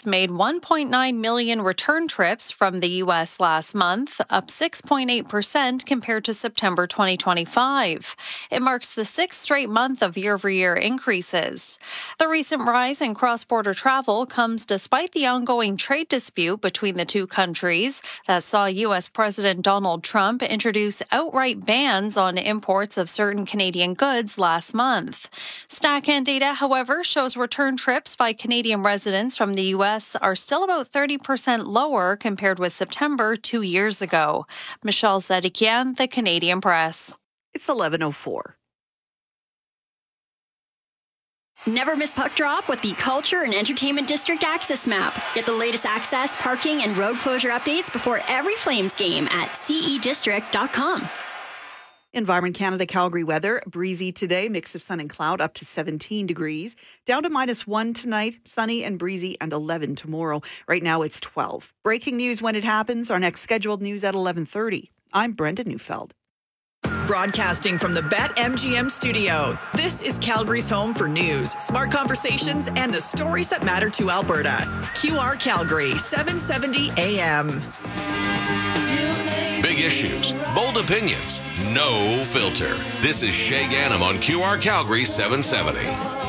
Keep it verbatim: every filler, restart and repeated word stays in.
States made one point nine million return trips from the U S last month, up six point eight percent compared to September twenty twenty-five. It marks the sixth straight month of year-over-year increases. The recent rise in cross-border travel comes despite the ongoing trade dispute between the two countries that saw U S President Donald Trump introduce outright bans on imports of certain Canadian goods last month. StatCan data, however, shows return trips by Canadian residents from the U S are still about thirty percent lower compared with September two years ago. Michelle Zedekian, The Canadian Press. It's eleven oh four. Never miss puck drop with the Culture and Entertainment District Access Map. Get the latest access, parking, and road closure updates before every Flames game at c e district dot com. Environment Canada Calgary weather. Breezy today, mix of sun and cloud up to seventeen degrees. Down to minus one tonight, sunny and breezy, and eleven tomorrow. Right now it's twelve. Breaking news when it happens. Our next scheduled news at eleven thirty. I'm Brenda Neufeld. Broadcasting from the BetMGM studio, this is Calgary's home for news, smart conversations, and the stories that matter to Alberta. Q R Calgary, seven seventy A M. Big issues, bold opinions, no filter. This is Shay Ganem on Q R Calgary seven seventy.